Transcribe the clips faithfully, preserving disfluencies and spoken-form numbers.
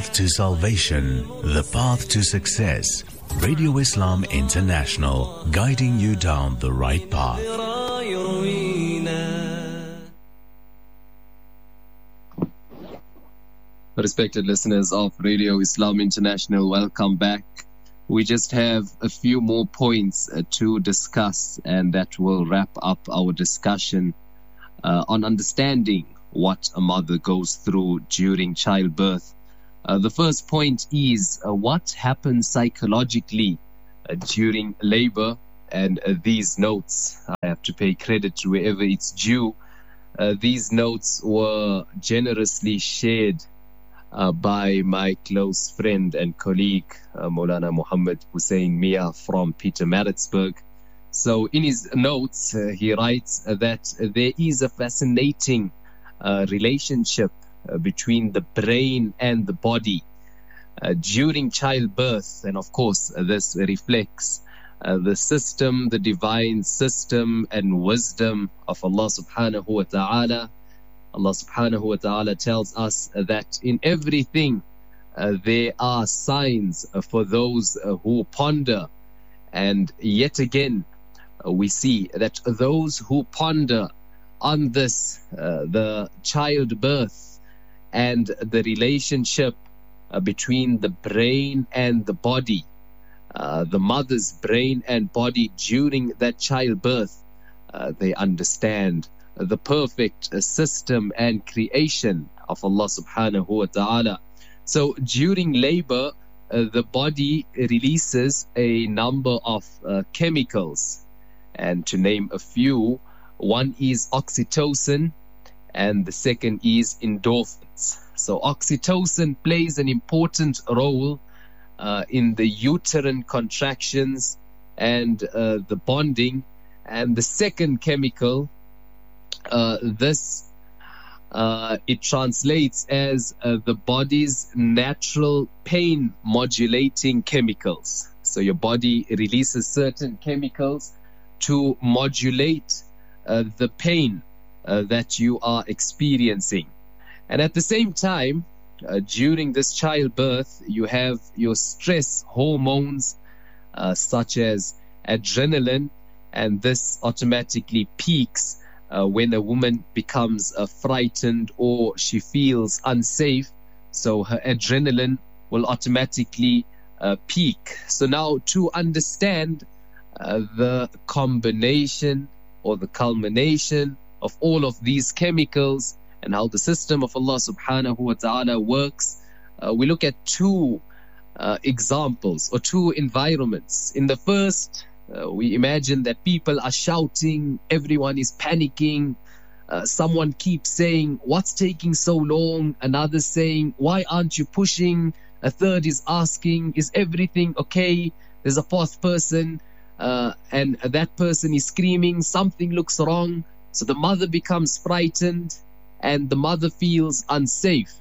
path to salvation, the path to success. Radio Islam International, guiding you down the right path. Respected listeners of Radio Islam International, welcome back. We just have a few more points uh, to discuss, and that will wrap up our discussion uh, on understanding what a mother goes through during childbirth. Uh, the first point is uh, what happens psychologically uh, during labor, and uh, these notes, I have to pay credit to wherever it's due. Uh, these notes were generously shared uh, by my close friend and colleague, uh, Maulana Muhammad Hussein Mia from Pietermaritzburg. So in his notes, uh, he writes uh, that there is a fascinating uh, relationship uh, between the brain and the body uh, during childbirth. And of course, uh, this reflects uh, the system, the divine system and wisdom of Allah subhanahu wa ta'ala. Allah subhanahu wa ta'ala tells us that in everything uh, there are signs uh, for those uh, who ponder. And yet again, uh, we see that those who ponder on this, uh, the childbirth and the relationship uh, between the brain and the body, uh, the mother's brain and body during that childbirth, uh, they understand the perfect uh, system and creation of Allah subhanahu wa ta'ala. So during labor, uh, the body releases a number of uh, chemicals, and to name a few, one is oxytocin and the second is endorphins. So oxytocin plays an important role uh, in the uterine contractions and uh, the bonding. And the second chemical, uh, this uh, it translates as uh, the body's natural pain modulating chemicals. So your body releases certain chemicals to modulate uh, the pain uh, that you are experiencing. And at the same time, uh, during this childbirth, you have your stress hormones uh, such as adrenaline, and this automatically peaks uh, when a woman becomes uh, frightened or she feels unsafe. So her adrenaline will automatically uh, peak. So now to understand Uh, the combination or the culmination of all of these chemicals and how the system of Allah subhanahu wa ta'ala works, uh, we look at two uh, examples or two environments. In the first, uh, we imagine that people are shouting, everyone is panicking, uh, someone keeps saying, what's taking so long? Another saying, why aren't you pushing? A third is asking, is everything okay? There's a fourth person Uh, and that person is screaming, something looks wrong. So the mother becomes frightened and the mother feels unsafe.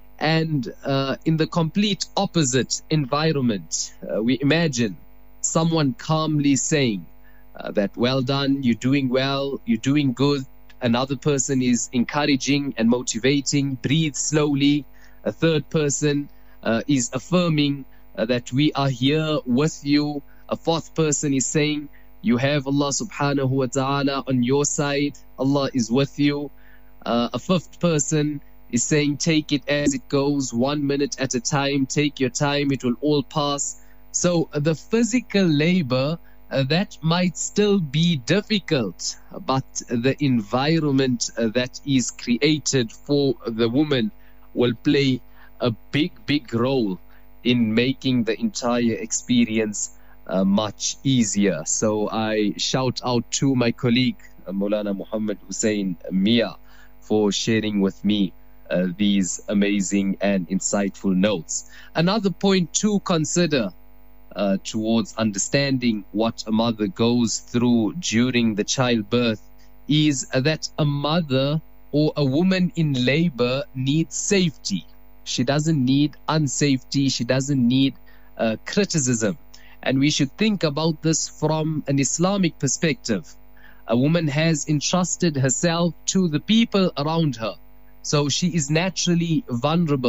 And uh, in the complete opposite environment, uh, we imagine someone calmly saying uh, that, well done, you're doing well, you're doing good. Another person is encouraging and motivating, breathe slowly. A third person uh, is affirming uh, that we are here with you. A fourth person is saying, you have Allah subhanahu wa ta'ala on your side, Allah is with you. Uh, a fifth person is saying, take it as it goes, one minute at a time, take your time, it will all pass. So uh, the physical labor, uh, that might still be difficult, but the environment uh, that is created for the woman will play a big, big role in making the entire experience Uh, much easier. So I shout out to my colleague uh, Maulana Muhammad Hussein Mia for sharing with me uh, these amazing and insightful notes. Another point to consider uh, towards understanding what a mother goes through during the childbirth is that a mother or a woman in labor needs safety. She doesn't need unsafety. She doesn't need uh, criticism. And we should think about this from an Islamic perspective. A woman has entrusted herself to the people around her. So she is naturally vulnerable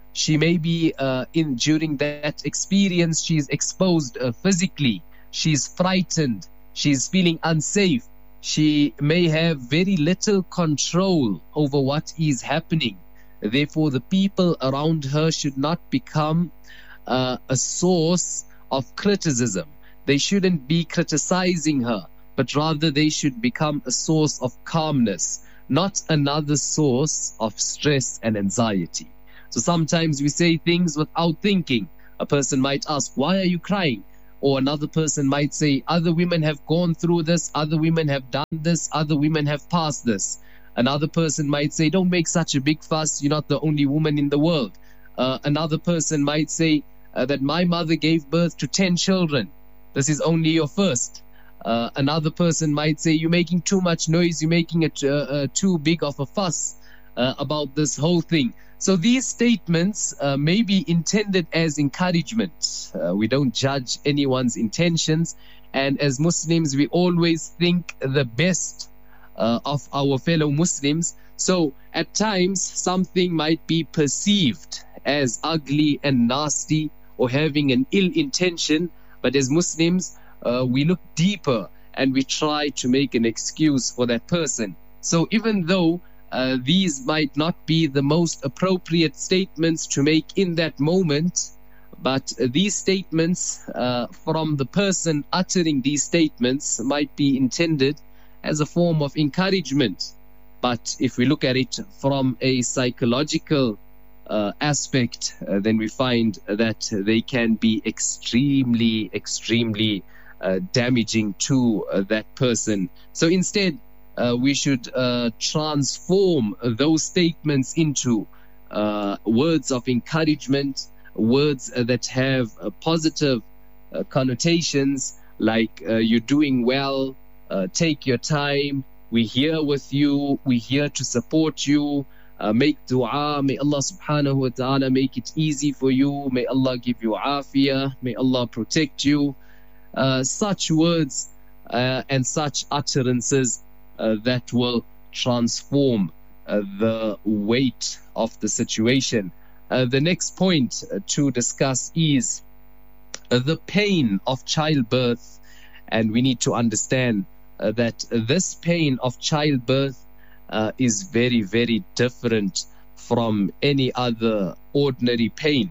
She may be uh, in during that experience, she's exposed uh, physically, she's frightened, she's feeling unsafe. She may have very little control over what is happening. Therefore, the people around her should not become uh, a source of criticism. They shouldn't be criticizing her, but rather they should become a source of calmness, not another source of stress and anxiety. So sometimes we say things without thinking. A person might ask, why are you crying? Or another person might say, other women have gone through this, other women have done this, other women have passed this. Another person might say, don't make such a big fuss, you're not the only woman in the world. Uh, another person might say uh, that my mother gave birth to ten children. This is only your first. Uh, another person might say, you're making too much noise, you're making it uh, uh, too big of a fuss uh, about this whole thing. So these statements uh, may be intended as encouragement. Uh, we don't judge anyone's intentions. And as Muslims, we always think the best uh, of our fellow Muslims. So at times, something might be perceived as ugly and nasty or having an ill intention. But as Muslims, uh, we look deeper and we try to make an excuse for that person. So even though Uh, these might not be the most appropriate statements to make in that moment, but uh, these statements uh, from the person uttering these statements might be intended as a form of encouragement. But if we look at it from a psychological uh, aspect, uh, then we find that they can be extremely, extremely uh, damaging to uh, that person. So instead, Uh, we should uh, transform those statements into uh, words of encouragement, words uh, that have uh, positive uh, connotations like uh, you're doing well, uh, take your time, we're here with you, we're here to support you, uh, make dua, may Allah subhanahu wa ta'ala make it easy for you, may Allah give you afiyah, may Allah protect you. Uh, such words uh, and such utterances Uh, that will transform uh, the weight of the situation. Uh, the next point uh, to discuss is uh, the pain of childbirth. And we need to understand uh, that this pain of childbirth uh, is very, very different from any other ordinary pain.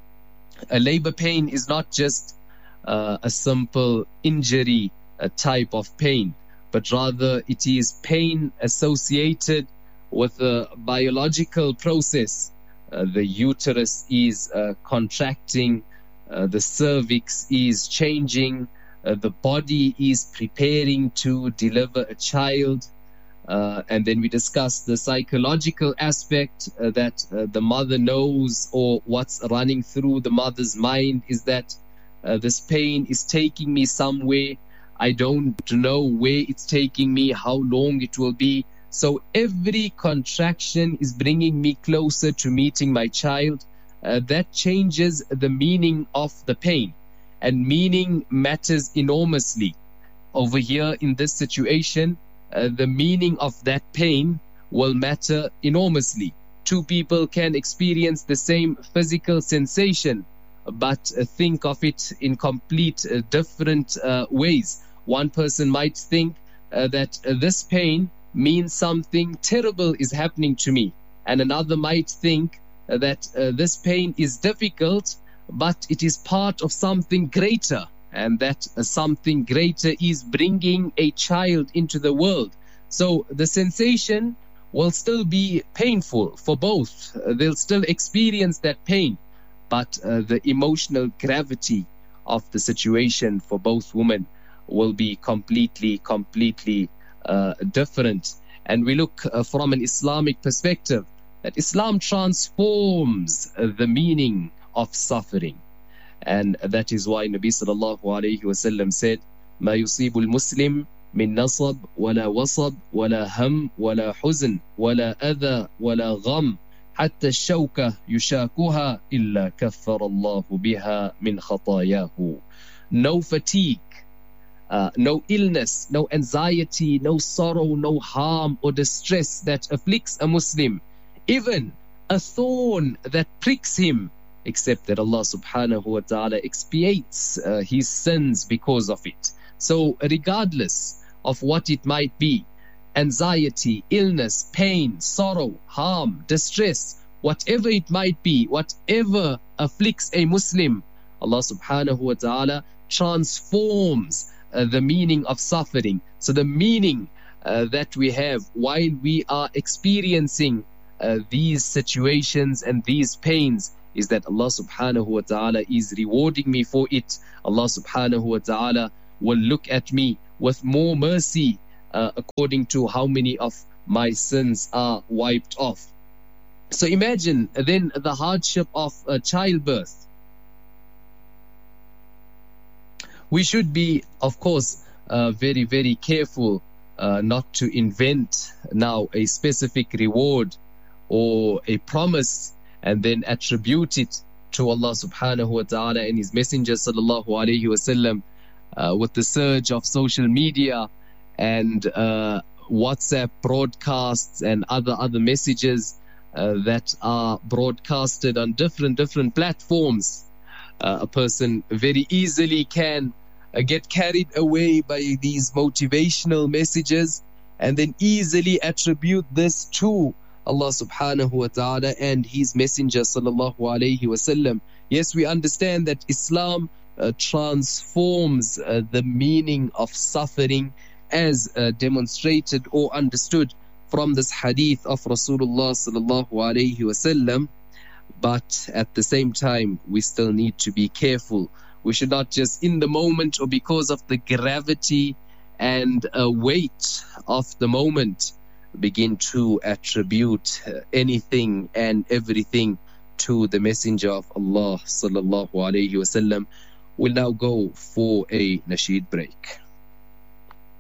A labor pain is not just uh, a simple injury uh, type of pain, but rather it is pain associated with a biological process. Uh, the uterus is uh, contracting, uh, the cervix is changing, uh, the body is preparing to deliver a child. Uh, and then we discuss the psychological aspect uh, that uh, the mother knows, or what's running through the mother's mind is that uh, this pain is taking me somewhere. I don't know where it's taking me, how long it will be. So every contraction is bringing me closer to meeting my child. Uh, that changes the meaning of the pain. And meaning matters enormously. Over here in this situation, uh, the meaning of that pain will matter enormously. Two people can experience the same physical sensation, but uh, think of it in complete uh, different uh, ways. One person might think uh, that uh, this pain means something terrible is happening to me. And another might think uh, that uh, this pain is difficult, but it is part of something greater. And that uh, something greater is bringing a child into the world. So the sensation will still be painful for both. Uh, they'll still experience that pain. But uh, the emotional gravity of the situation for both women will be completely, completely uh, different. And we look uh, from an Islamic perspective that Islam transforms uh, the meaning of suffering. And that is why Nabi sallallahu alayhi wa sallam said, ما يصيب المسلم من نصب ولا وصب ولا هم ولا حزن ولا أذى ولا غم حتى الشوكة يشاكها إلا كفر الله بها من خطاياه. No fatigue, Uh, no illness, no anxiety, no sorrow, no harm or distress that afflicts a Muslim, even a thorn that pricks him, except that Allah subhanahu wa ta'ala expiates uh, his sins because of it. So regardless of what it might be, anxiety, illness, pain, sorrow, harm, distress, whatever it might be, whatever afflicts a Muslim, Allah subhanahu wa ta'ala transforms uh, the meaning of suffering. So the meaning uh, that we have while we are experiencing uh, these situations and these pains is that Allah subhanahu wa ta'ala is rewarding me for it. Allah subhanahu wa ta'ala will look at me with more mercy uh, according to how many of my sins are wiped off. So imagine then the hardship of uh, childbirth. We should be, of course, uh, very, very careful uh, not to invent now a specific reward or a promise and then attribute it to Allah subhanahu wa ta'ala and His Messenger sallallahu alayhi wasallam. Uh, with the surge of social media and uh, WhatsApp broadcasts and other other messages uh, that are broadcasted on different different platforms, uh, a person very easily can uh, get carried away by these motivational messages and then easily attribute this to Allah subhanahu wa ta'ala and His Messenger sallallahu alayhi wasallam. Yes, we understand that Islam Uh, transforms uh, the meaning of suffering as uh, demonstrated or understood from this hadith of Rasulullah sallallahu alayhi wasallam. But at the same time, we still need to be careful. We should not just in the moment or because of the gravity and uh, weight of the moment begin to attribute uh, anything and everything to the Messenger of Allah sallallahu alayhi wasallam. We'll now go for a nasheed break.